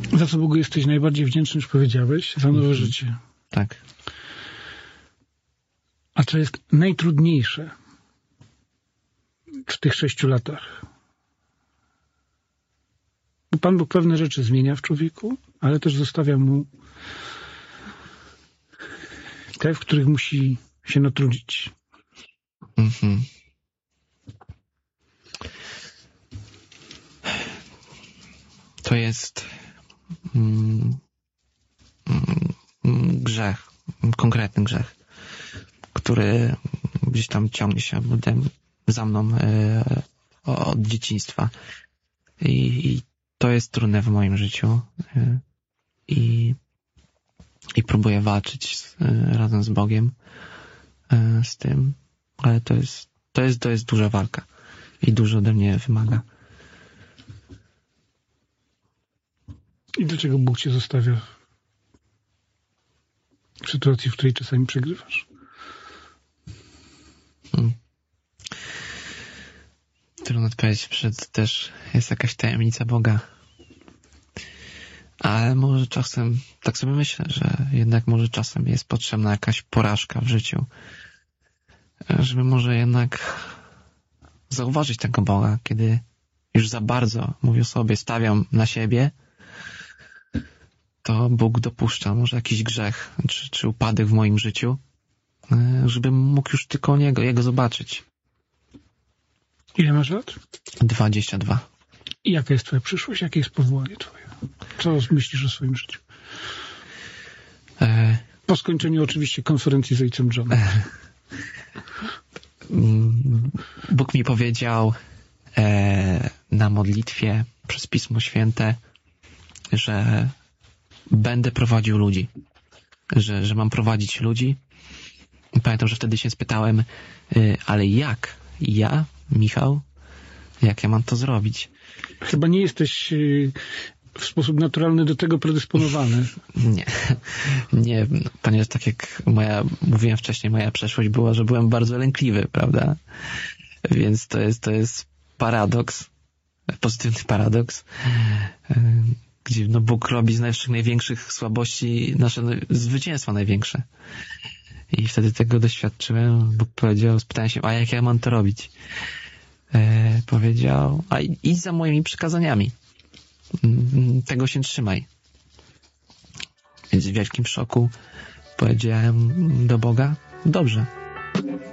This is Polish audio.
Za co Bogu jesteś najbardziej wdzięczny, już powiedziałeś, za nowe życie. Tak. A co jest najtrudniejsze w tych 6 latach? Bo Pan Bóg pewne rzeczy zmienia w człowieku, ale też zostawia mu te, w których musi się natrudzić. Mhm. To jest grzech, konkretny grzech, który gdzieś tam ciągnie się za mną od dzieciństwa. I to jest trudne w moim życiu. I próbuję walczyć razem z Bogiem z tym, ale to jest duża walka i dużo ode mnie wymaga. I dlaczego Bóg cię zostawia w sytuacji, w której czasami przegrywasz? Trudno odpowiedzieć, że to też jest jakaś tajemnica Boga. Ale może czasem, tak sobie myślę, że jednak może czasem jest potrzebna jakaś porażka w życiu, żeby może jednak zauważyć tego Boga, kiedy już za bardzo, mówię sobie, stawiam na siebie, to Bóg dopuszcza może jakiś grzech czy upadek w moim życiu, żebym mógł już tylko Jego zobaczyć. Ile masz lat? 22. I jaka jest twoja przyszłość? Jakie jest powołanie twoje? Co myślisz o swoim życiu? Po skończeniu oczywiście konferencji z ojcem Johnem. Bóg mi powiedział na modlitwie przez Pismo Święte, że będę prowadził ludzi. Że mam prowadzić ludzi. Pamiętam, że wtedy się spytałem, ale jak? Ja, Michał? Jak ja mam to zrobić? Chyba nie jesteś w sposób naturalny do tego predysponowany. Nie, ponieważ tak jak mówiłem wcześniej, moja przeszłość była, że byłem bardzo lękliwy, prawda? Więc to jest paradoks, pozytywny paradoks, gdzie Bóg robi z naszych największych słabości nasze zwycięstwa największe. I wtedy tego doświadczyłem. Bóg powiedział, spytałem się, a jak ja mam to robić? Powiedział, a idź za moimi przykazaniami. Tego się trzymaj. Więc w wielkim szoku powiedziałem do Boga, dobrze.